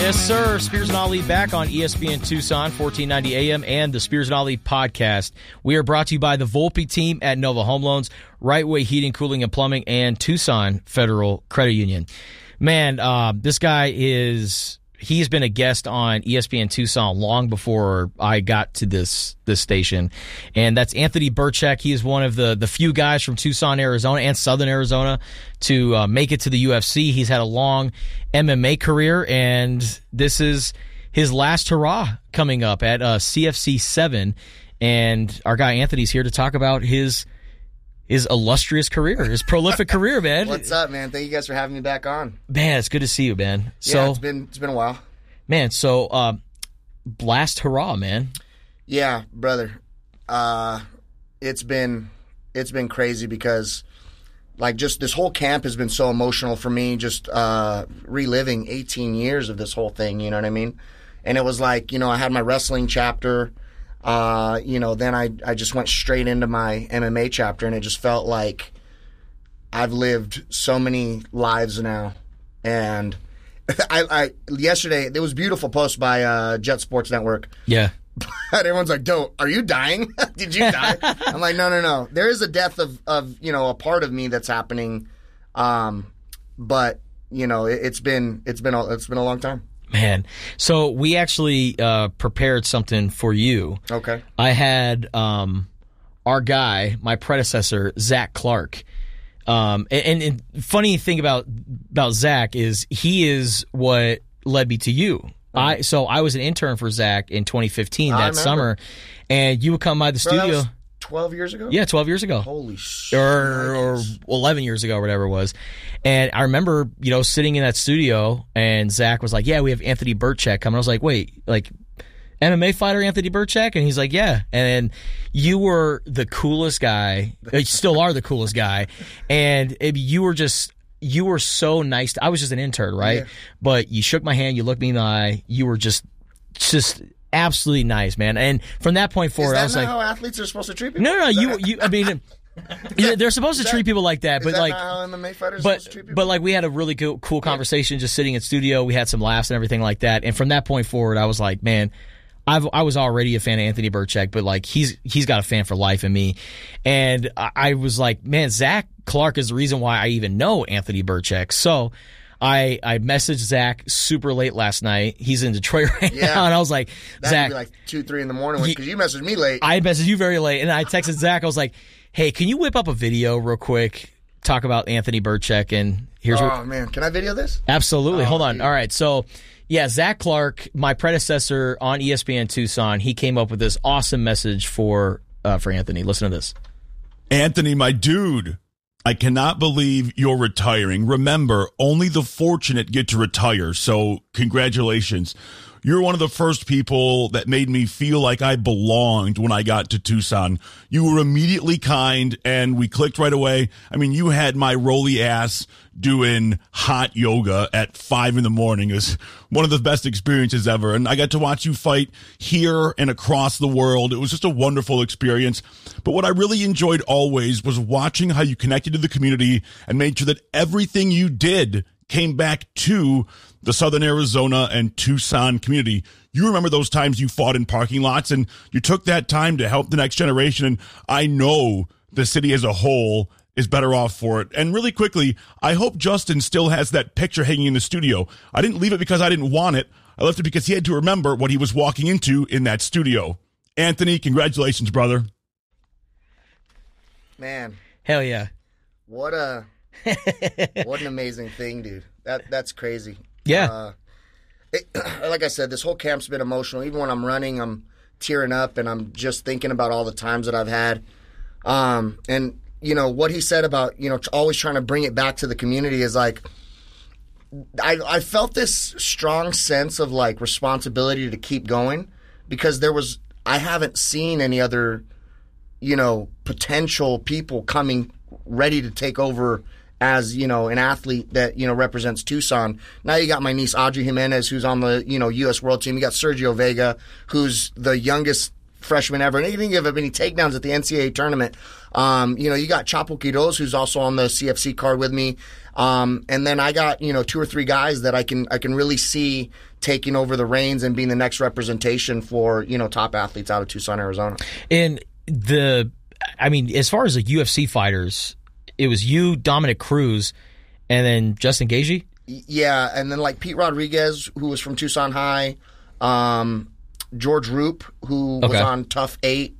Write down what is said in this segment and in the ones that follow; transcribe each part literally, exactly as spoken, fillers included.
Yes, sir. Spears and Ali back on E S P N Tucson, fourteen ninety A M, and the Spears and Ali podcast. We are brought to you by the Volpe team at Nova Home Loans, Right Way Heating, Cooling, and Plumbing, and Tucson Federal Credit Union. Man, uh, this guy is... He's been a guest on E S P N Tucson long before I got to this this station, and that's Anthony Birchak. He is one of the the few guys from Tucson, Arizona, and Southern Arizona to uh, make it to the U F C. He's had a long M M A career, and this is his last hurrah coming up at uh, C F C seven. And our guy Anthony's here to talk about his his illustrious career, his prolific career, man. What's up, man? Thank you guys for having me back on. Man, it's good to see you, man. So yeah, it's been it's been a while. Man, so uh, last hurrah, man. Yeah, brother. Uh, it's been it's been crazy because like just this whole camp has been so emotional for me. Just uh, reliving eighteen years of this whole thing. You know what I mean? And it was like, you know, I had my wrestling chapter. Uh, you know, then I, I just went straight into my M M A chapter, and it just felt like I've lived so many lives now. And I, I yesterday, there was a beautiful post by uh, Jet Sports Network. Yeah. But everyone's like, "Dope, are you dying? Did you die?" I'm like, no, no, no. There is a death of, of you know, a part of me that's happening. Um, but, you know, it, it's been it's been a, it's been a long time. Man, so we actually uh, prepared something for you. Okay. I had um, our guy, my predecessor, Zach Clark. Um, and, and, and funny thing about about Zach is he is what led me to you. Mm-hmm. I so I was an intern for Zach in twenty fifteen that summer, and you would come by the Bro, studio. That was twelve years ago? Yeah, twelve years ago. Holy shit. Or, or eleven years ago, or whatever it was. And I remember, you know, sitting in that studio, and Zach was like, yeah, we have Anthony Birchak coming. I was like, wait, like, M M A fighter Anthony Birchak? And he's like, yeah. And you were the coolest guy. You still are the coolest guy. And it, you were just... You were so nice. To, I was just an intern, right? Yeah. But you shook my hand. You looked me in the eye. You were just, just absolutely nice, man. And from that point forward, I was like, "Is that not how athletes are supposed to treat people?" No, no, no. You, you. I mean, yeah, they're supposed to that, treat people like that. But is that like, not how M M A fighters but are supposed to treat people? but like, we had a really cool, cool conversation just sitting in studio. We had some laughs and everything like that. And from that point forward, I was like, man. I've, I was already a fan of Anthony Birchak, but like he's he's got a fan for life in me, and I, I was like, man, Zach Clark is the reason why I even know Anthony Birchak. So I I messaged Zach super late last night. He's in Detroit right yeah. now, and I was like, That'd Zach, be like two, three in the morning because you messaged me late. I messaged you very late, and I texted Zach. I was like, hey, can you whip up a video real quick? Talk about Anthony Birchak, and here's oh what, man, can I video this? Absolutely. Oh, Hold on. dude. All right, so. Yeah, Zach Clark, my predecessor on E S P N Tucson, he came up with this awesome message for uh, for Anthony. Listen to this. Anthony, my dude, I cannot believe you're retiring. Remember, only the fortunate get to retire, so congratulations. You're one of the first people that made me feel like I belonged when I got to Tucson. You were immediately kind, and we clicked right away. I mean, you had my roly ass doing hot yoga at five in the morning. It was one of the best experiences ever, and I got to watch you fight here and across the world. It was just a wonderful experience. But what I really enjoyed always was watching how you connected to the community and made sure that everything you did came back to the Southern Arizona and Tucson community. You remember those times you fought in parking lots, and you took that time to help the next generation, and I know the city as a whole is better off for it. And really quickly, I hope Justin still has that picture hanging in the studio. I didn't leave it because I didn't want it. I left it because he had to remember what he was walking into in that studio. Anthony, congratulations, brother. Man. Hell yeah. What a what an amazing thing, dude. That that's crazy. Yeah. Uh, it, like I said, this whole camp's been emotional. Even when I'm running, I'm tearing up, and I'm just thinking about all the times that I've had. Um, and, you know, what he said about, you know, always trying to bring it back to the community is like, I, I felt this strong sense of, like, responsibility to keep going because there was, I haven't seen any other, you know, potential people coming ready to take over as, you know, an athlete that, you know, represents Tucson. Now you got my niece Audrey Jimenez, who's on the, you know, U S World Team. You got Sergio Vega, who's the youngest freshman ever, and he didn't give up any takedowns at the N C double A tournament. Um, you know, you got Chapo Quiroz, who's also on the C F C card with me. Um, and then I got, you know, two or three guys that I can I can really see taking over the reins and being the next representation for, you know, top athletes out of Tucson, Arizona. And the, I mean, as far as the U F C fighters, it was you, Dominic Cruz, and then Justin Gaethje? Yeah, and then like Pete Rodriguez, who was from Tucson High, um, George Roop, who Okay. was on Tough Eight,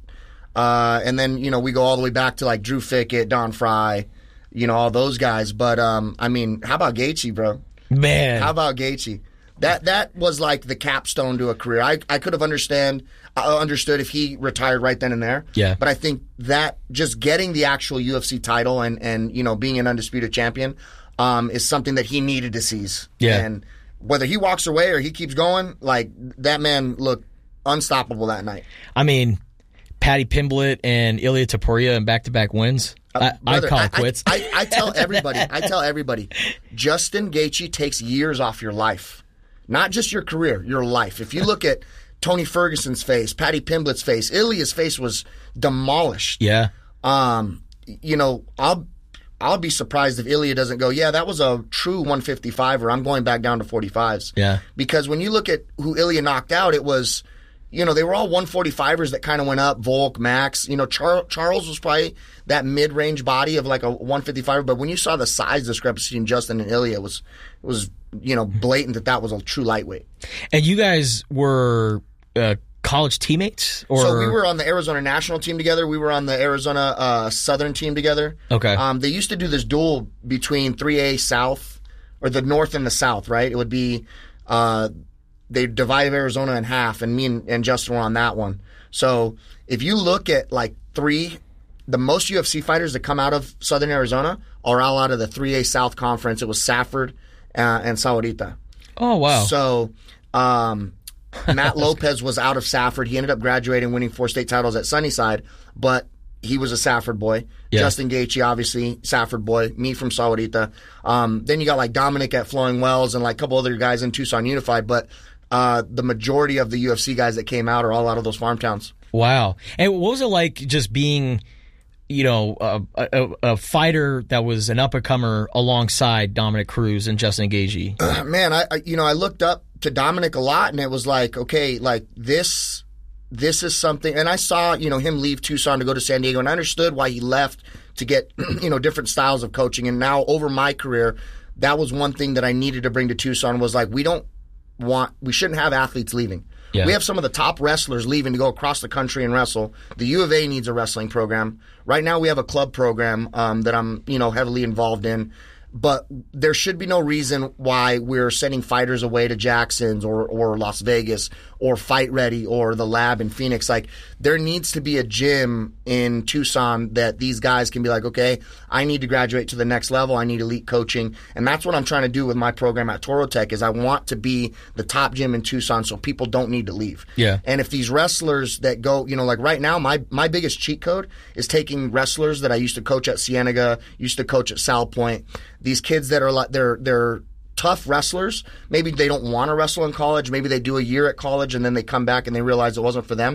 uh, and then, you know, we go all the way back to like Drew Fickett, Don Fry, you know, all those guys. But, um, I mean, how about Gaethje, bro? Man. How about Gaethje? That that was like the capstone to a career. I, I could have understand uh, understood if he retired right then and there. Yeah. But I think that just getting the actual U F C title and, and you know, being an undisputed champion um, is something that he needed to seize. Yeah. And whether he walks away or he keeps going, like, that man looked unstoppable that night. I mean, Paddy Pimblett and Ilya Topuria in back-to-back wins. I, Brother, I call I, it quits. I, I, I tell everybody, I tell everybody, Justin Gaethje takes years off your life. Not just your career, your life. If you look at Tony Ferguson's face, Paddy Pimblett's face, Ilya's face was demolished. Yeah. Um, you know, I'll I'll be surprised if Ilya doesn't go, yeah, that was a true one fifty-five-er. I'm going back down to forty-fives. Yeah. Because when you look at who Ilya knocked out, it was, you know, they were all one forty-five-ers that kind of went up. Volk, Max. You know, Char- Charles was probably that mid-range body of like a one fifty-five-er. But when you saw the size discrepancy in Justin and Ilya, it was, it was you know, blatant that that was a true lightweight. And you guys were uh, college teammates? Or? So we were on the Arizona national team together. We were on the Arizona uh, Southern team together. Okay. Um, they used to do this duel between three A South, or the North and the South, right? It would be, uh, they divided Arizona in half, and me and, and Justin were on that one. So if you look at like three, the most U F C fighters that come out of Southern Arizona are all out of the three A South Conference. It was Safford uh, and Sahuarita. Oh, wow. So um, Matt Lopez was out of Safford. He ended up graduating, winning four state titles at Sunnyside, but he was a Safford boy. Yeah. Justin Gaethje, obviously, Safford boy. Me from Sahuarita. Um, then you got like Dominic at Flowing Wells and like a couple other guys in Tucson Unified, but uh, the majority of the U F C guys that came out are all out of those farm towns. Wow. And what was it like just being, you know, a, a, a fighter that was an up-and-comer alongside Dominic Cruz and Justin Gaethje? Uh, man, I, I you know I looked up to Dominic a lot, and it was like, okay, like this this is something. And I saw, you know, him leave Tucson to go to San Diego, and I understood why he left to get, you know, different styles of coaching. And now over my career, that was one thing that I needed to bring to Tucson was like, we don't want, we shouldn't have athletes leaving. Yeah. We have some of the top wrestlers leaving to go across the country and wrestle. The U of A needs a wrestling program. Right now we have a club program um, that I'm, you know, heavily involved in. But there should be no reason why we're sending fighters away to Jackson's or, or Las Vegas or Fight Ready or the Lab in Phoenix. Like, there needs to be a gym in Tucson that these guys can be like, okay, I need to graduate to the next level. I need elite coaching. And that's what I'm trying to do with my program at Toro Tech is I want to be the top gym in Tucson so people don't need to leave. Yeah. And if these wrestlers that go, you know, like right now, my, my biggest cheat code is taking wrestlers that I used to coach at Cienega, used to coach at Sal Point. These kids that are like, they're, they're tough wrestlers. Maybe they don't want to wrestle in college. Maybe they do a year at college and then they come back and they realize it wasn't for them.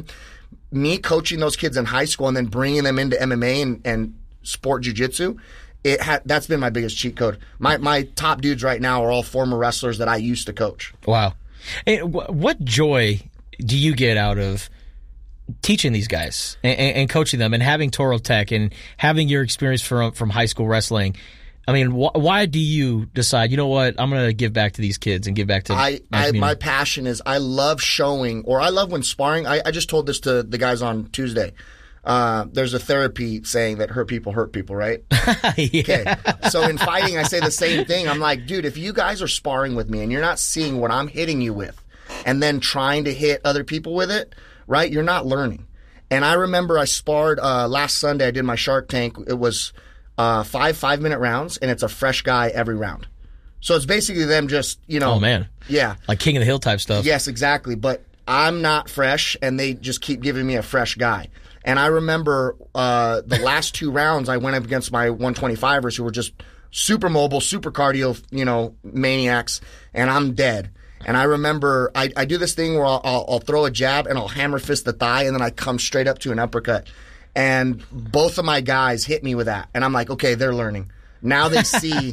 Me coaching those kids in high school and then bringing them into M M A and, and sport jiu-jitsu, it ha- that's been my biggest cheat code. My my top dudes right now are all former wrestlers that I used to coach. Wow. And wh- what joy do you get out of teaching these guys and, and, and coaching them and having Toro Tech and having your experience from from high school wrestling? I mean, wh- why do you decide, you know what, I'm going to give back to these kids and give back to I, my I community? My passion is I love showing, or I love when sparring. I, I just told this to the guys on Tuesday. Uh, there's a therapy saying that hurt people hurt people, right? Yeah. Okay. So in fighting, I say the same thing. I'm like, dude, if you guys are sparring with me and you're not seeing what I'm hitting you with and then trying to hit other people with it, right, you're not learning. And I remember I sparred uh, last Sunday. I did my Shark Tank. It was uh, five five-minute rounds, and it's a fresh guy every round. So it's basically them just, you know. Oh, man. Yeah. Like King of the Hill type stuff. Yes, exactly. But I'm not fresh, and they just keep giving me a fresh guy. And I remember uh, the last two rounds, I went up against my one twenty-fivers who were just super mobile, super cardio, you know, maniacs, and I'm dead. And I remember I, I do this thing where I'll, I'll, I'll throw a jab and I'll hammer fist the thigh, and then I come straight up to an uppercut. And both of my guys hit me with that. And I'm like, okay, they're learning. Now they see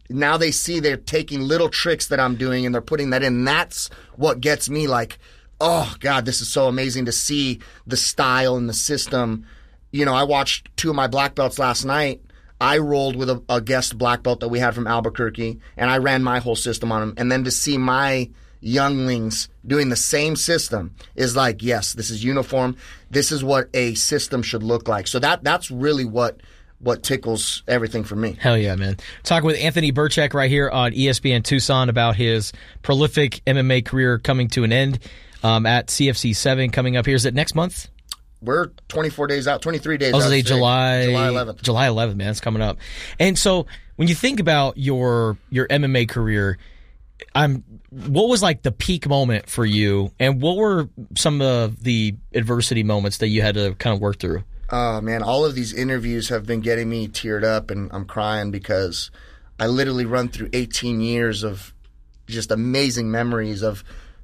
now they see they're taking little tricks that I'm doing and they're putting that in. That's what gets me like, oh, God, this is so amazing to see the style and the system. You know, I watched two of my black belts last night. I rolled with a, a guest black belt that we had from Albuquerque, and I ran my whole system on him. And then to see my younglings doing the same system is like, yes, this is uniform. This is what a system should look like. So that that's really what what tickles everything for me. Hell yeah, man. Talking with Anthony Birchak right here on E S P N Tucson about his prolific M M A career coming to an end um, at C F C seven coming up here. Is it next month? We're twenty-four days out, twenty-three days I was out. say July, July eleventh. July eleventh, man. It's coming up. And so when you think about your your M M A career, I'm what was like the peak moment for you, and what were some of the adversity moments that you had to kind of work through? Oh, man, all of these interviews have been getting me teared up, and I'm crying because I literally run through eighteen years of just amazing memories of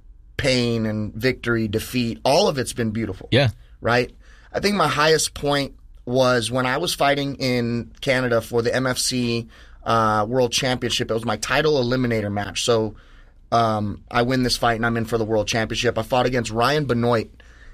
pain and victory, defeat. All of it's been beautiful. Yeah. Right? I think my highest point was when I was fighting in Canada for the M F C uh, World Championship. It was my title eliminator match. So um, I win this fight, and I'm in for the World Championship. I fought against Ryan Benoit,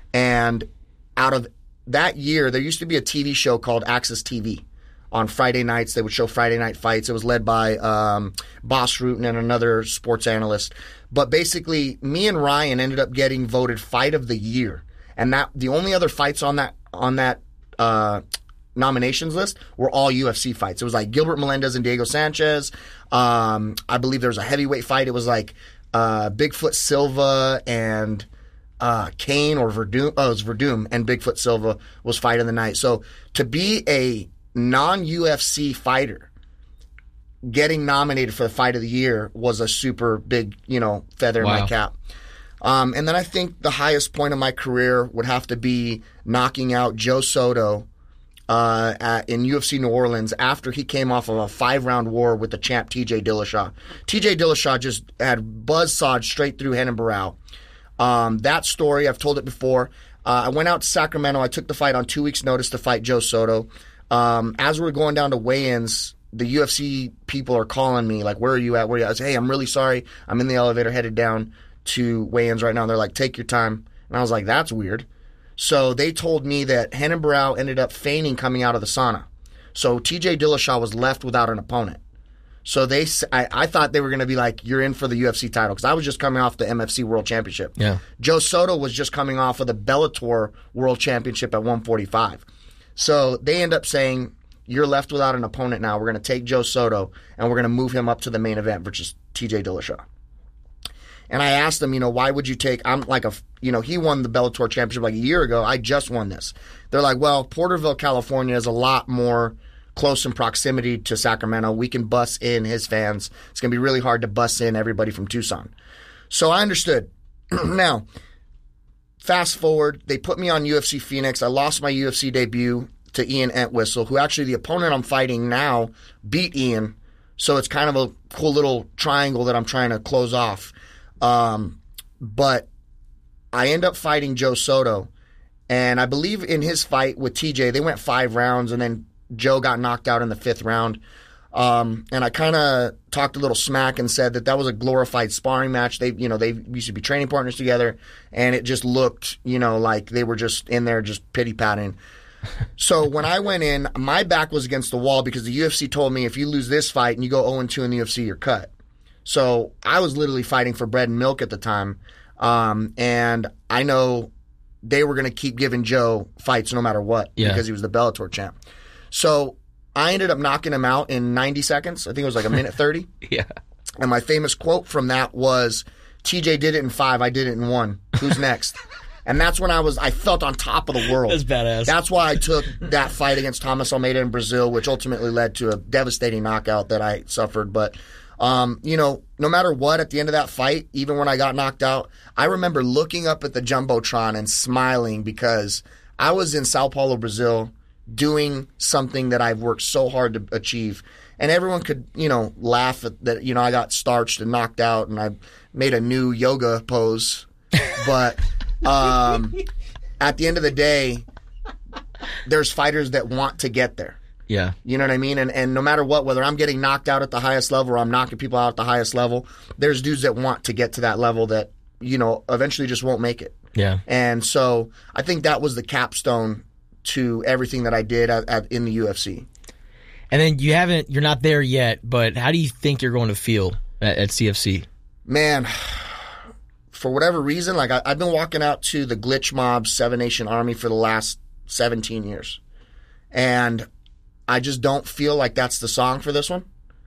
and out of that year, there used to be a T V show called Access T V. On Friday nights, they would show Friday night fights. It was led by um, Boss Rutan and another sports analyst. But basically, me and Ryan ended up getting voted Fight of the Year. And that the only other fights on that on that uh, nominations list were all U F C fights. It was like Gilbert Melendez and Diego Sanchez. Um, I believe there was a heavyweight fight. It was like uh, Bigfoot Silva and uh, Kane or Verdum. Oh, it was Verdum and Bigfoot Silva was fight of the night. So to be a non-U F C fighter getting nominated for the Fight of the Year was a super big, you know, feather Wow. in my cap. Um, and then I think the highest point of my career would have to be knocking out Joe Soto uh, at, in U F C New Orleans after he came off of a five-round war with the champ T J Dillashaw. T J Dillashaw just had buzzsawed straight through Renan Barão. Um, that story, I've told it before. Uh, I went out to Sacramento. I took the fight on two weeks' notice to fight Joe Soto. Um, as we were going down to weigh-ins, the U F C people are calling me, like, where are you at? Where are you at? I said, hey, I'm really sorry. I'm in the elevator headed down to weigh-ins right now. They're like, take your time. And I was like, that's weird. So they told me that Renan Barão ended up feigning coming out of the sauna. So T J Dillashaw was left without an opponent. So they, I, I thought they were going to be like, you're in for the U F C title, because I was just coming off the M F C World Championship. Yeah. Joe Soto was just coming off of the Bellator World Championship at one forty-five. So they end up saying, you're left without an opponent now. We're going to take Joe Soto, and we're going to move him up to the main event, which is T J Dillashaw. And I asked them, you know, why would you take, I'm like a, you know, he won the Bellator Championship like a year ago. I just won this. They're like, well, Porterville, California is a lot more close in proximity to Sacramento. We can bus in his fans. It's going to be really hard to bus in everybody from Tucson. So I understood. Now, fast forward, they put me on U F C Phoenix. I lost my U F C debut to Ian Entwistle, who actually the opponent I'm fighting now beat Ian. So it's kind of a cool little triangle that I'm trying to close off. Um, but I end up fighting Joe Soto, and I believe in his fight with T J, they went five rounds, and then Joe got knocked out in the fifth round. Um, and I kind of talked a little smack and said that that was a glorified sparring match. They, you know, they used to be training partners together, and it just looked, you know, like they were just in there just pity patting. So when I went in, my back was against the wall because the U F C told me if you lose this fight and you go oh and two in the U F C, you're cut. So I was literally fighting for bread and milk at the time. Um, and I know they were going to keep giving Joe fights no matter what Yeah. because he was the Bellator champ. So I ended up knocking him out in ninety seconds. I think it was like a minute thirty. Yeah. And my famous quote from that was, T J did it in five, I did it in one. Who's next? And that's when I was, I felt on top of the world. That's badass. That's why I took that fight against Thomas Almeida in Brazil, which ultimately led to a devastating knockout that I suffered. But, um, you know, no matter what, at the end of that fight, even when I got knocked out, I remember looking up at the Jumbotron and smiling because I was in Sao Paulo, Brazil, doing something that I've worked so hard to achieve. And everyone could, you know, laugh at that, you know, I got starched and knocked out and I made a new yoga pose. But um, at the end of the day, there's fighters that want to get there. Yeah. You know what I mean? And and no matter what, whether I'm getting knocked out at the highest level or I'm knocking people out at the highest level, there's dudes that want to get to that level that, you know, eventually just won't make it. Yeah. And so I think that was the capstone to everything that I did at, at, in the U F C. And then you haven't, you're not there yet, but how do you think you're going to feel at, at C F C? Man, for whatever reason, like I, I've been walking out to the Glitch Mob Seven Nation Army for the last seventeen years. And I just don't feel like that's the song for this one.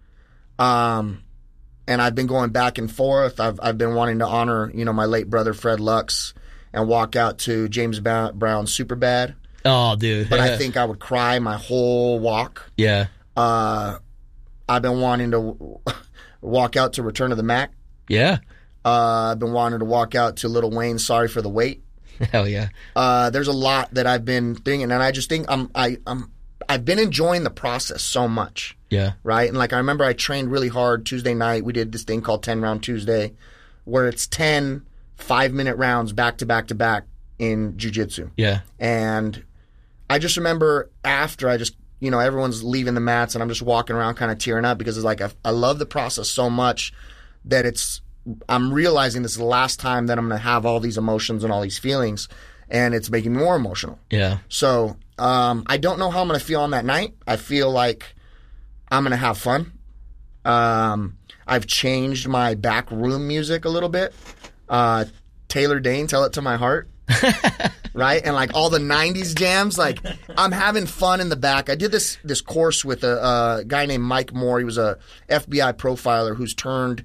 Um, and I've been going back and forth. I've I've been wanting to honor, you know, my late brother Fred Lux and walk out to James Brown's Superbad. Oh, dude. But I think I would cry my whole walk. Yeah. Uh, I've been wanting to walk out to Return of the Mac. Yeah. Uh, I've been wanting to walk out to Lil Wayne, Sorry for the Wait. Hell yeah. Uh, there's a lot that I've been thinking, and I just think I'm I, I'm I've been enjoying the process so much. Yeah. Right? And like I remember I trained really hard Tuesday night. We did this thing called ten round Tuesday, where it's ten five-minute rounds back to back to back in jiu-jitsu. Yeah. And I just remember after I just, you know, everyone's leaving the mats and I'm just walking around kind of tearing up because it's like I, I love the process so much that it's, I'm realizing this is the last time that I'm going to have all these emotions and all these feelings, and it's making me more emotional. Yeah. So um, I don't know how I'm going to feel on that night. I feel like I'm going to have fun. Um, I've changed my back room music a little bit. Uh, Taylor Dane, Tell It to My Heart. Right? And like all the nineties jams, like I'm having fun in the back. I did this this course with a, a guy named Mike Moore. He was a F B I profiler who's turned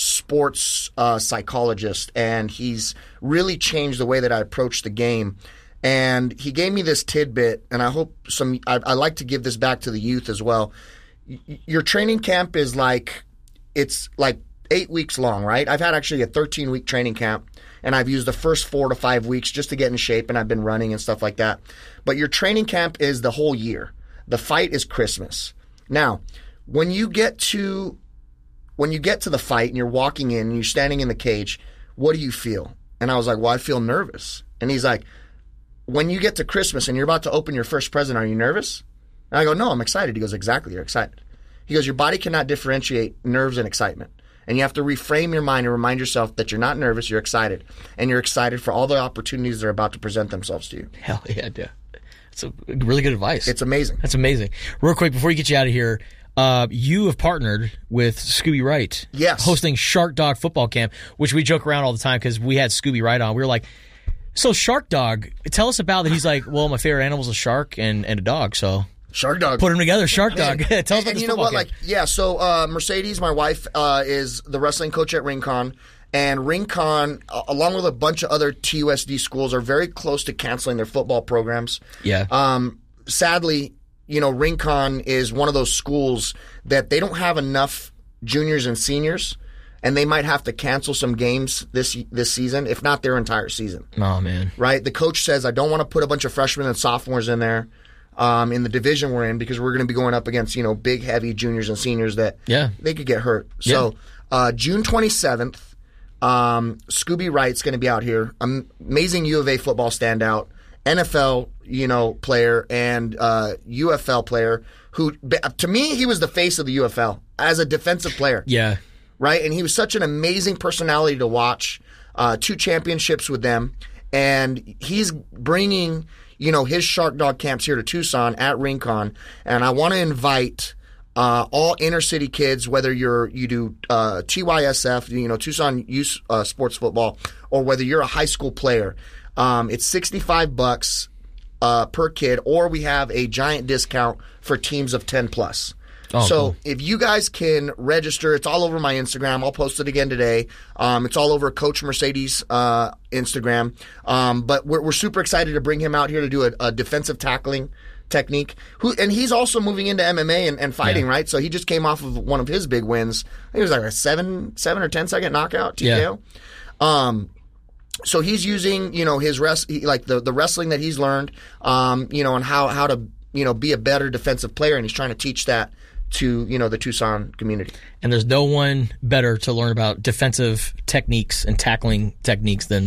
sports uh, psychologist, and he's really changed the way that I approach the game. And he gave me this tidbit, and I hope some. I, I like to give this back to the youth as well. Y- your training camp is like it's like eight weeks long, right? I've had actually a thirteen week training camp. And I've used the first four to five weeks just to get in shape, and I've been running and stuff like that. But your training camp is the whole year. The fight is Christmas. Now, when you get to when you get to the fight and you're walking in and you're standing in the cage, what do you feel? And I was like, well, I feel nervous. And he's like, when you get to Christmas and you're about to open your first present, are you nervous? And I go, no, I'm excited. He goes, exactly, you're excited. He goes, your body cannot differentiate nerves and excitement. And you have to reframe your mind and remind yourself that you're not nervous, you're excited. And you're excited for all the opportunities that are about to present themselves to you. Hell yeah, dude. That's a really good advice. It's amazing. That's amazing. Real quick, before you get you out of here, uh, you have partnered with Scooby Wright. Yes. Hosting Shark Dog Football Camp, which we joke around all the time because we had Scooby Wright on. We were like, so Shark Dog, tell us about that. He's like, well, my favorite animal is a shark and, and a dog, so... Shark Dog. Put them together, Shark Dog. Tell us and, about and this you know what? camp. Like, yeah. So uh, Mercedes, my wife, uh, is the wrestling coach at Rincon, and Rincon, uh, along with a bunch of other T U S D schools, are very close to canceling their football programs. Yeah. Um. Sadly, you know, Rincon is one of those schools that they don't have enough juniors and seniors, and they might have to cancel some games this this season, if not their entire season. Oh man. Right. The coach says, I don't want to put a bunch of freshmen and sophomores in there. Um, in the division we're in, because we're going to be going up against, you know, big, heavy juniors and seniors that yeah. they could get hurt. So uh, June twenty-seventh, um, Scooby Wright's going to be out here. Um, amazing U of A football standout, N F L, you know, player, and uh, U F L player who, to me, he was the face of the U F L as a defensive player. Yeah. Right? And he was such an amazing personality to watch. Uh, two championships with them. And he's bringing... you know, his Shark Dog camps here to Tucson at Rincon, and I want to invite uh, all inner city kids, whether you're you do uh, T Y S F, you know, Tucson Youth uh, Sports Football, or whether you're a high school player. Um, it's sixty-five bucks uh, per kid, or we have a giant discount for teams of ten plus. Oh, so cool. if you guys can register, it's all over my Instagram. I'll post it again today. Um, it's all over Coach Mercedes' uh, Instagram. Um, but we're, we're super excited to bring him out here to do a, a defensive tackling technique. Who and he's also moving into M M A and, and fighting, yeah. right? So he just came off of one of his big wins. I think it was like a seven, seven or ten second knockout T K O. Yeah. Um, so he's using, you know, his rest, he, like the the wrestling that he's learned, um, you know, and how how to you know be a better defensive player, and he's trying to teach that to, you know, the Tucson community. And there's no one better to learn about defensive techniques and tackling techniques than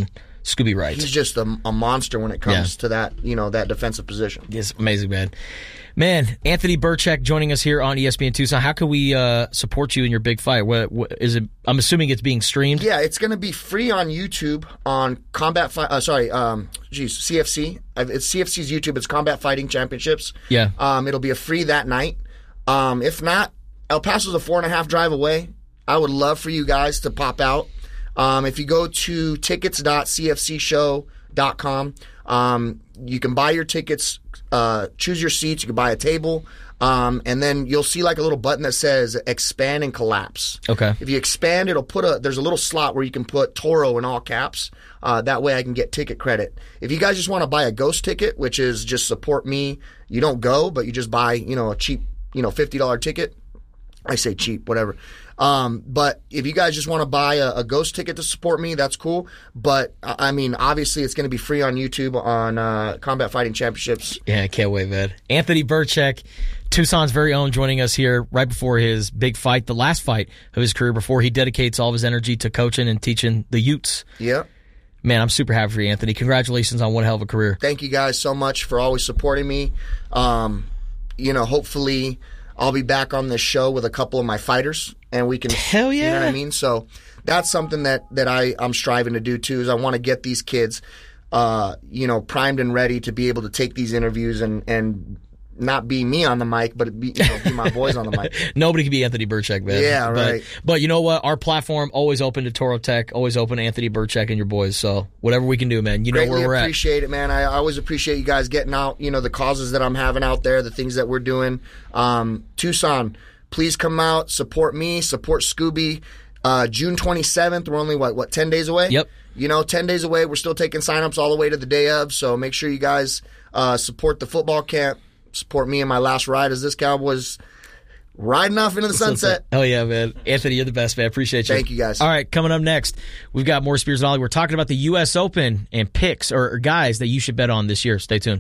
Scooby Wright. He's just a, a monster when it comes yeah. to that, you know, that defensive position. It's amazing, man. Man, Anthony Birchak joining us here on E S P N Tucson. How can we uh, support you in your big fight? What, what is it? I'm assuming it's being streamed. Yeah, it's going to be free on YouTube on Combat Fight. Uh, sorry, um, geez, C F C. It's C F C's YouTube. It's Combat Fighting Championships. Yeah. Um, it'll be a free that night. Um, if not, El Paso's a four and a half drive away. I would love for you guys to pop out. Um, if you go to tickets dot c f c show dot com, um, you can buy your tickets, uh, choose your seats, you can buy a table, um, and then you'll see like a little button that says expand and collapse. Okay. If you expand, it'll put a, there's a little slot where you can put Toro in all caps. Uh, that way I can get ticket credit. If you guys just want to buy a ghost ticket, which is just support me, you don't go, but you just buy, you know, a cheap, you know, fifty dollars ticket. I say cheap, whatever. Um, but if you guys just want to buy a, a ghost ticket to support me, that's cool. But, I mean, obviously it's going to be free on YouTube on uh, Combat Fighting Championships. Yeah, I can't wait, man. Anthony Birchak, Tucson's very own, joining us here right before his big fight, the last fight of his career, before he dedicates all of his energy to coaching and teaching the Utes. Yeah. Man, I'm super happy for you, Anthony. Congratulations on one hell of a career. Thank you guys so much for always supporting me. Um, you know, hopefully I'll be back on this show with a couple of my fighters, and we can. Hell yeah! You know what I mean? So that's something that that I I'm striving to do too. Is I want to get these kids, uh, you know, primed and ready to be able to take these interviews and and not be me on the mic, but be, you know, be my boys on the mic. Nobody can be Anthony Birchak, man. Yeah, but, right. But you know what? Our platform always open to Toro Tech, always open to Anthony Birchak and your boys. So whatever we can do, man. You know Greatly where we're appreciate it, man. I always appreciate you guys getting out, you know, the causes that I'm having out there, the things that we're doing. Um, Tucson, please come out, support me, support Scooby. Uh, June twenty-seventh, we're only, what, what, ten days away? Yep. You know, ten days away. We're still taking signups all the way to the day of, so make sure you guys uh, support the football camp. Support me in my last ride as this Cowboys riding off into the sunset. Oh, yeah, man. Anthony, you're the best, man. Appreciate you. Thank you, guys. All right, coming up next, we've got more Spears and Ollie. We're talking about the U S Open and picks or, or guys that you should bet on this year. Stay tuned.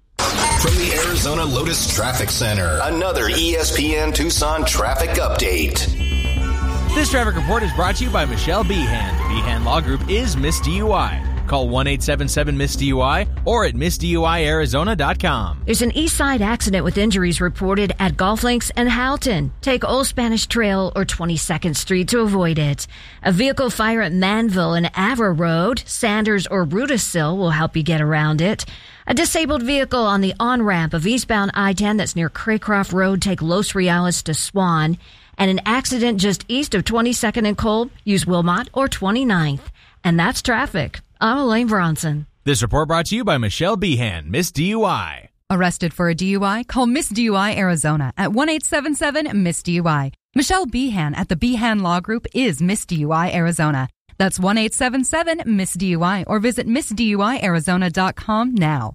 From the Arizona Lotus Traffic Center, another E S P N Tucson traffic update. This traffic report is brought to you by Michelle Behan. The Behan Law Group is Miss D U I. Call one eight seven seven Miss D U I or at miss d u i arizona dot com. There's an east side accident with injuries reported at Golf Links and Houghton. Take Old Spanish Trail or twenty-second Street to avoid it. A vehicle fire at Manville and Avra Road, Sanders or Rudisill will help you get around it. A disabled vehicle on the on-ramp of eastbound I ten that's near Craycroft Road. Take Los Reales to Swan. And an accident just east of twenty-second and Kolb. Use Wilmot or twenty-ninth. And that's traffic. I'm Elaine Bronson. This report brought to you by Michelle Behan, Miss D U I. Arrested for a D U I? Call Miss D U I Arizona at one eight seven seven Miss D U I. Michelle Behan at the Behan Law Group is Miss D U I Arizona. That's one eight seven seven Miss D U I or visit miss d u i arizona dot com now.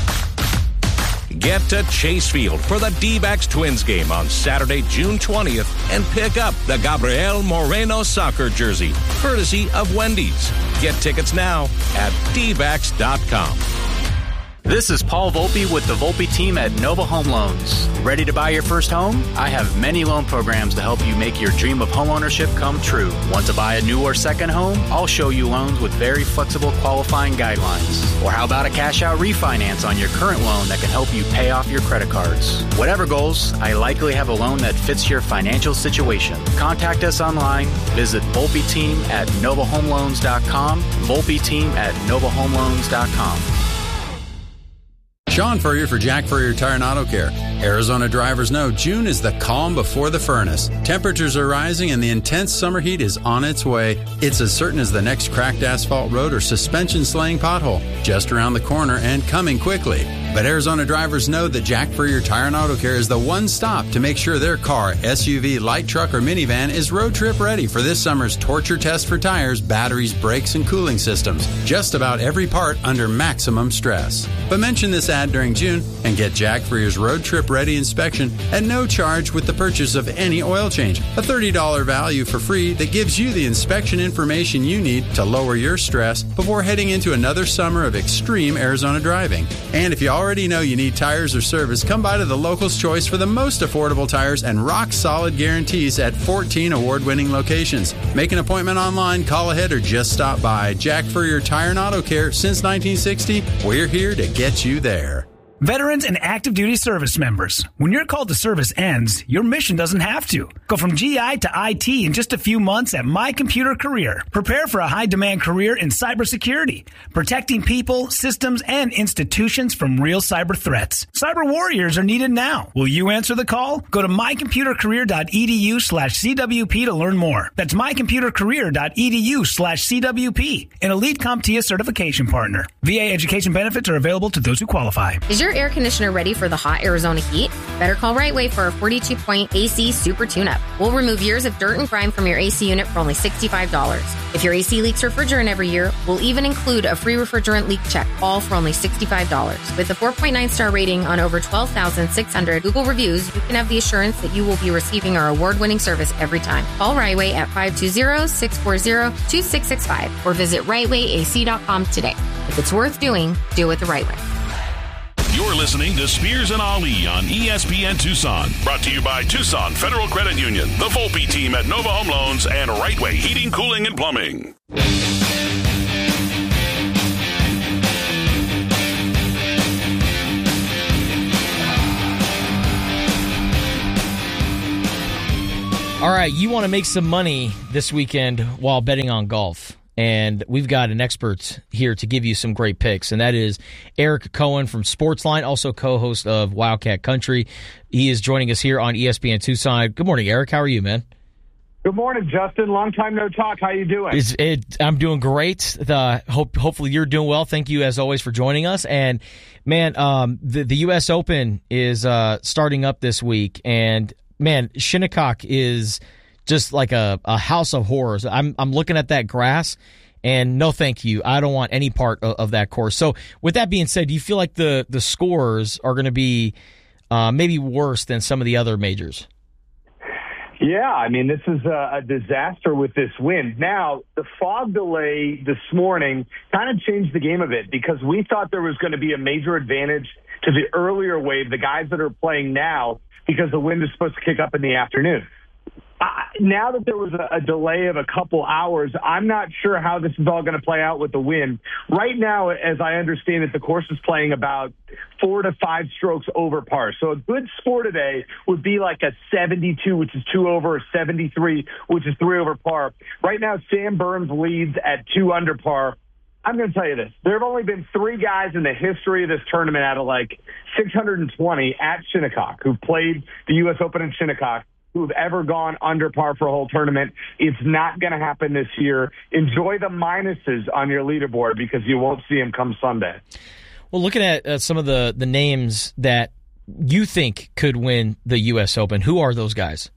Get to Chase Field for the D-backs Twins game on Saturday, June twentieth, and pick up the Gabriel Moreno soccer jersey, courtesy of Wendy's. Get tickets now at d backs dot com. This is Paul Volpe with the Volpe team at Nova Home Loans. Ready to buy your first home? I have many loan programs to help you make your dream of homeownership come true. Want to buy a new or second home? I'll show you loans with very flexible qualifying guidelines. Or how about a cash-out refinance on your current loan that can help you pay off your credit cards? Whatever goals, I likely have a loan that fits your financial situation. Contact us online. Visit Volpe team at nova home loans dot com. Volpe team at nova home loans dot com. Sean Furrier for Jack Furrier Tire and Auto Care. Arizona drivers know June is the calm before the furnace. Temperatures are rising and the intense summer heat is on its way. It's as certain as the next cracked asphalt road or suspension slaying pothole. Just around the corner and coming quickly. But Arizona drivers know that Jack Furrier Tire and Auto Care is the one stop to make sure their car, S U V, light truck, or minivan is road trip ready for this summer's torture test for tires, batteries, brakes, and cooling systems. Just about every part under maximum stress. But mention this ad that during June and get Jack for your road trip ready inspection at no charge with the purchase of any oil change. A thirty dollars value for free that gives you the inspection information you need to lower your stress before heading into another summer of extreme Arizona driving. And if you already know you need tires or service, come by to the Locals Choice for the most affordable tires and rock-solid guarantees at fourteen award-winning locations. Make an appointment online, call ahead, or just stop by. Jack Furrier Tire and Auto Care, since nineteen sixty, we're here to get you there. Veterans and active duty service members, when your call to service ends, your mission doesn't have to. Go from G I to I T in just a few months at My Computer Career. Prepare for a high-demand career in cybersecurity, protecting people, systems, and institutions from real cyber threats. Cyber warriors are needed now. Will you answer the call? Go to mycomputercareer.edu slash CWP to learn more. That's mycomputercareer.edu slash CWP, an Elite CompTIA certification partner. V A education benefits are available to those who qualify. Is your air conditioner ready for the hot Arizona heat? Better call Right Way for a forty-two point A C Super Tune-Up. We'll remove years of dirt and grime from your A C unit for only sixty-five dollars. If your A C leaks refrigerant every year, we'll even include a free refrigerant leak check, all for only sixty-five dollars. With a four point nine star rating on over twelve thousand six hundred Google reviews, you can have the assurance that you will be receiving our award-winning service every time. Call Right Way at five two zero, six four zero, two six six five or visit right way a c dot com today. If it's worth doing, do it the right way. You're listening to Spears and Ali on E S P N Tucson. Brought to you by Tucson Federal Credit Union, the Volpe team at Nova Home Loans, and Right Way Heating, Cooling, and Plumbing. All right, you want to make some money this weekend while betting on golf. And we've got an expert here to give you some great picks, and that is Eric Cohen from Sportsline, also co-host of Wildcat Country. He is joining us here on E S P N Tucson. Good morning, Eric. How are you, man? Good morning, Justin. Long time no talk. How you doing? It's, it, I'm doing great. The, hope, hopefully you're doing well. Thank you, as always, for joining us. And, man, um, the, the U S Open is uh, starting up this week, and, man, Shinnecock is – just like a, a house of horrors. I'm I'm looking at that grass, and no thank you. I don't want any part of, of that course. So with that being said, do you feel like the, the scores are going to be uh, maybe worse than some of the other majors? Yeah, I mean, this is a, a disaster with this wind. Now, the fog delay this morning kind of changed the game a bit because we thought there was going to be a major advantage to the earlier wave, the guys that are playing now, because the wind is supposed to kick up in the afternoon. Uh, now that there was a, a delay of a couple hours, I'm not sure how this is all going to play out with the wind. Right now, as I understand it, the course is playing about four to five strokes over par. So a good score today would be like a seventy-two, which is two over, or seventy-three, which is three over par. Right now, Sam Burns leads at two under par. I'm going to tell you this. There have only been three guys in the history of this tournament out of like six hundred twenty at Shinnecock who've played the U S Open in Shinnecock who have ever gone under par for a whole tournament. It's not going to happen this year. Enjoy the minuses on your leaderboard because you won't see them come Sunday. Well, looking at uh, some of the, the names that you think could win the U S Open, who are those guys?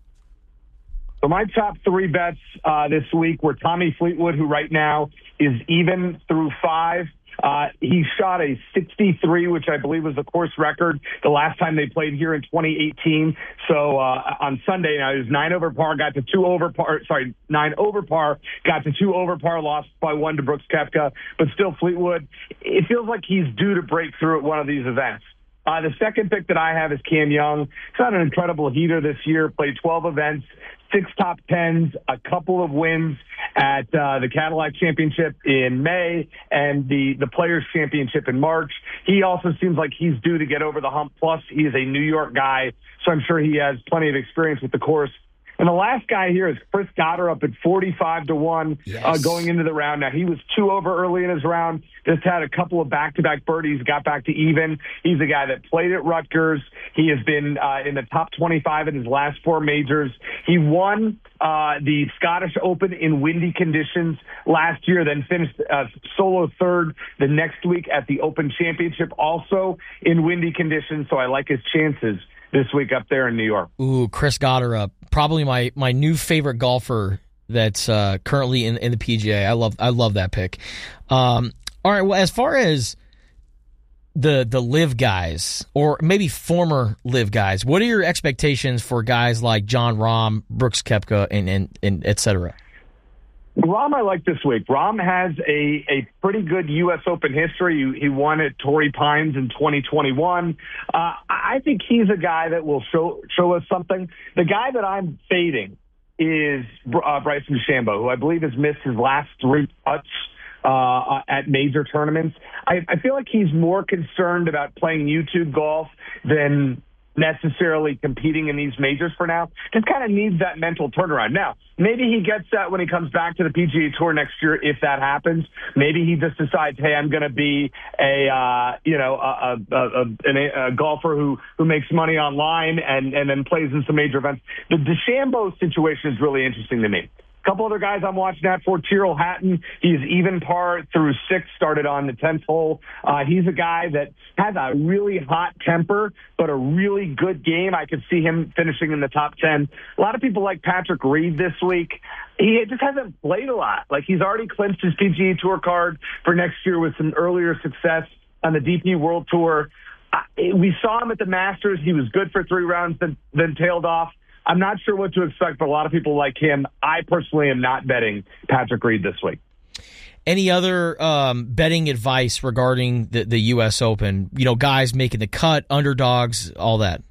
So my top three bets uh, this week were Tommy Fleetwood, who right now is even through five. Uh, he shot a sixty-three, which I believe was the course record the last time they played here in twenty eighteen. So uh, on Sunday, now he was nine over par, got to two over par. Sorry, nine over par, got to two over par, lost by one to Brooks Koepka. But still, Fleetwood, it feels like he's due to break through at one of these events. Uh, the second pick that I have is Cam Young. He's had an incredible heater this year, played twelve events, six top tens, a couple of wins at uh, the Cadillac Championship in May and the, the Players Championship in March. He also seems like he's due to get over the hump. Plus, he is a New York guy, so I'm sure he has plenty of experience with the course. And the last guy here is Chris Goddard up at forty-five to one yes. uh, going into the round. Now, he was two over early in his round, just had a couple of back-to-back birdies, got back to even. He's a guy that played at Rutgers. He has been uh, in the top twenty-five in his last four majors. He won uh, the Scottish Open in windy conditions last year, then finished uh, solo third the next week at the Open Championship, also in windy conditions, so I like his chances this week up there in New York. Ooh, Chris Goddard, probably my, my new favorite golfer that's uh, currently in, in the P G A. I love I love that pick. Um, all right, well, as far as the the live guys, or maybe former live guys, what are your expectations for guys like John Rahm, Brooks Koepka, and, and, and et cetera? Rahm I like this week. Rahm has a, a pretty good U S Open history. He, he won at Torrey Pines in twenty twenty-one. Uh, I think he's a guy that will show show us something. The guy that I'm fading is uh, Bryson DeChambeau, who I believe has missed his last three putts uh, at major tournaments. I, I feel like he's more concerned about playing YouTube golf than necessarily competing in these majors for now. Just kind of needs that mental turnaround. Now, maybe he gets that when he comes back to the P G A Tour next year, if that happens. Maybe he just decides, hey, I'm going to be a, uh, you know, a, a, a, a golfer who, who makes money online and, and then plays in some major events. The DeChambeau situation is really interesting to me. A couple other guys I'm watching out for. Tyrrell Hatton, he's even par through six, started on the tenth hole. Uh, he's a guy that has a really hot temper, but a really good game. I could see him finishing in the top ten. A lot of people like Patrick Reed this week. He just hasn't played a lot. Like, he's already clinched his P G A Tour card for next year with some earlier success on the D P World Tour. Uh, we saw him at the Masters. He was good for three rounds, then, then tailed off. I'm not sure what to expect, but a lot of people like him. I personally am not betting Patrick Reed this week. Any other um, betting advice regarding the, the U S Open? You know, guys making the cut, underdogs, all that.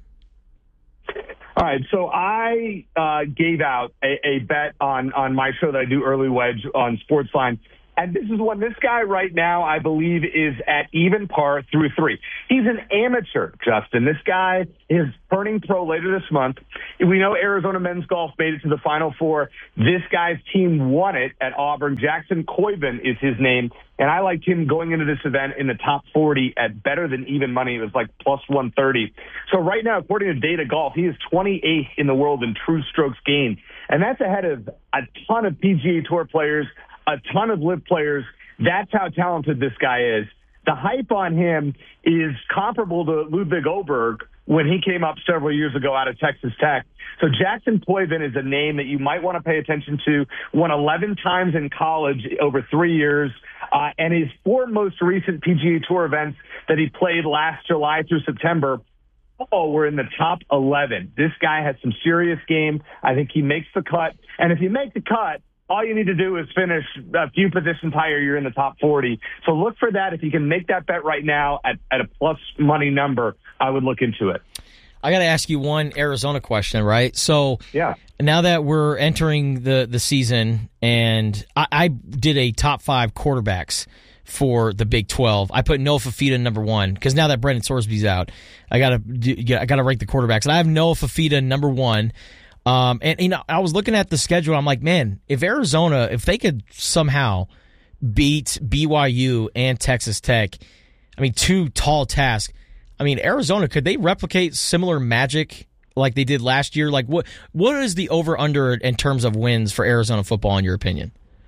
All right, so I uh, gave out a, a bet on, on my show that I do, Early Wedge, on Sportsline. And this is one, this guy right now, I believe, is at even par through three. He's an amateur, Justin. This guy is turning pro later this month. We know Arizona men's golf made it to the Final Four. This guy's team won it at Auburn. Jackson Coyben is his name. And I liked him going into this event in the top forty at better than even money. It was like plus one thirty. So right now, according to Data Golf, he is twenty-eighth in the world in true strokes gained. And that's ahead of a ton of P G A Tour players, a ton of live players. That's how talented this guy is. The hype on him is comparable to Ludwig Oberg when he came up several years ago out of Texas Tech. So Jackson Coyben is a name that you might want to pay attention to. Won eleven times in college over three years. Uh, and his four most recent P G A Tour events that he played last July through September, oh, we're in the top eleven. This guy has some serious game. I think he makes the cut. And if you make the cut, all you need to do is finish a few positions higher. You're in the top forty. So look for that. If you can make that bet right now at, at a plus money number, I would look into it. I got to ask you one Arizona question, right? So yeah. Now that we're entering the, the season, and I, I did a top five quarterbacks for the Big twelve. I put Noah Fafita number one because now that Brendan Sorsby's out, I got to I got to rank the quarterbacks. And I have Noah Fafita number one. Um, and, you know, I was looking at the schedule. I'm like, man, if Arizona, if they could somehow beat B Y U and Texas Tech, I mean, two tall tasks. I mean, Arizona, could they replicate similar magic like they did last year? Like, what what is the over-under in terms of wins for Arizona football, in your opinion?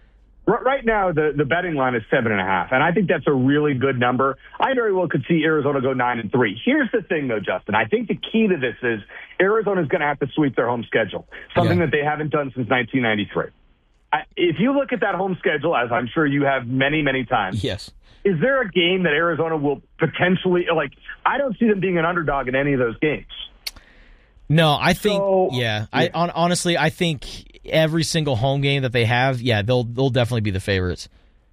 Right now, the, the betting line is seven and a half, and I think that's a really good number. I very well could see Arizona go nine and three. Here's the thing, though, Justin. I think the key to this is Arizona is going to have to sweep their home schedule, something yeah. that they haven't done since nineteen ninety-three. I, if you look at that home schedule, as I'm sure you have many, many times, yes. Is there a game that Arizona will potentially, like, I don't see them being an underdog in any of those games. No, I think, so, yeah. yeah. I on, honestly, I think every single home game that they have, yeah, they'll they'll definitely be the favorites.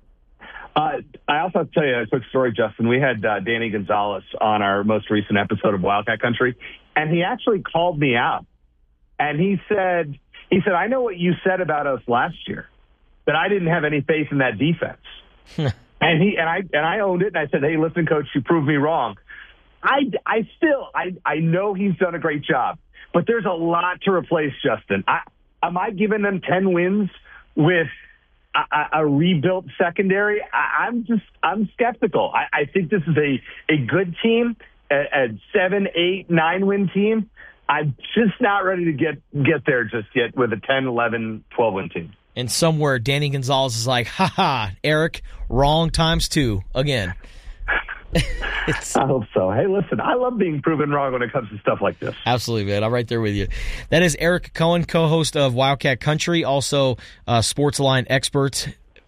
Uh, I also have to tell you a quick story, Justin. We had uh, Danny Gonzalez on our most recent episode of Wildcat Country, and he actually called me out. And he said, he said, I know what you said about us last year, that I didn't have any faith in that defense. and he and I and I owned it, and I said, hey, listen, Coach, you proved me wrong. I, I still, I, I know he's done a great job, but there's a lot to replace, Justin. I, am I giving them ten wins with a, a rebuilt secondary? I, I'm just, I'm skeptical. I, I think this is a, a good team, a, a seven, eight, nine win team. I'm just not ready to get, get there just yet with a ten, eleven, twelve win team. And somewhere Danny Gonzalez is like, ha ha, Eric, wrong times two again. I hope so. Hey, listen, I love being proven wrong when it comes to stuff like this. Absolutely, man. I'm right there with you. That is Eric Cohen, co-host of Wildcat Country, also uh, Sportsline expert,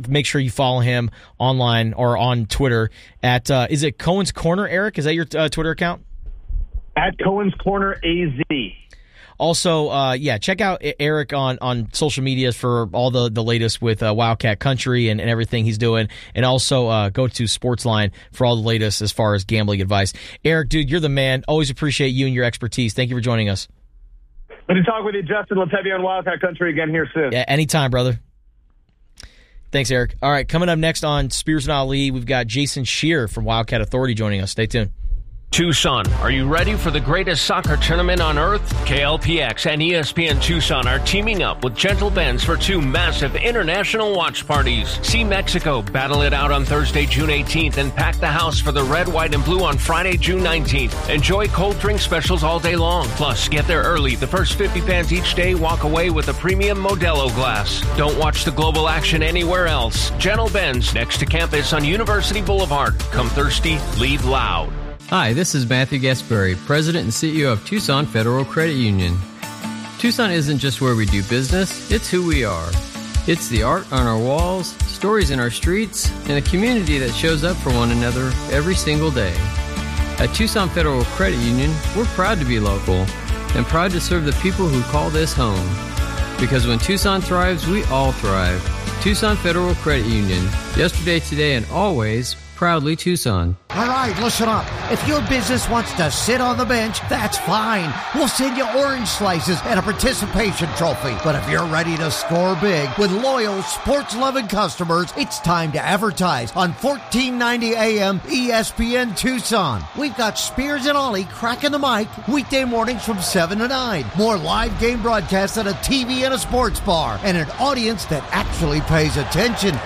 make sure you follow him online or on Twitter at, uh, is it Cohen's Corner, Eric? Is that your uh, Twitter account? At Cohen's Corner A Z. Also, uh, yeah, check out Eric on, on social media for all the, the latest with uh, Wildcat Country and, and everything he's doing. And also uh, go to Sportsline for all the latest as far as gambling advice. Eric, dude, you're the man. Always appreciate you and your expertise. Thank you for joining us. Good to talk with you, Justin. Let's have you on Wildcat Country again here soon. Yeah, anytime, brother. Thanks, Eric. All right, coming up next on Spears and Ali, we've got Jason Shear from Wildcat Authority joining us. Stay tuned. Tucson, are you ready for the greatest soccer tournament on earth? K L P X and E S P N Tucson are teaming up with Gentle Benz for two massive international watch parties. See Mexico battle it out on Thursday, June eighteenth, and pack the house for the red, white, and blue on Friday, June nineteenth. Enjoy cold drink specials all day long. Plus, get there early. The first fifty fans each day walk away with a premium Modelo glass. Don't watch the global action anywhere else. Gentle Benz, next to campus on University Boulevard. Come thirsty, leave loud. Hi, this is Matthew Gasbury, President and C E O of Tucson Federal Credit Union. Tucson isn't just where we do business, it's who we are. It's the art on our walls, stories in our streets, and a community that shows up for one another every single day. At Tucson Federal Credit Union, we're proud to be local and proud to serve the people who call this home. Because when Tucson thrives, we all thrive. Tucson Federal Credit Union, yesterday, today, and always, proudly Tucson. All right, listen up. If your business wants to sit on the bench, that's fine. We'll send you orange slices and a participation trophy. But if you're ready to score big with loyal, sports-loving customers, it's time to advertise on fourteen ninety A M E S P N Tucson. We've got Spears and Ollie cracking the mic weekday mornings from seven to nine. More live game broadcasts than a T V and a sports bar. And an audience that actually pays attention.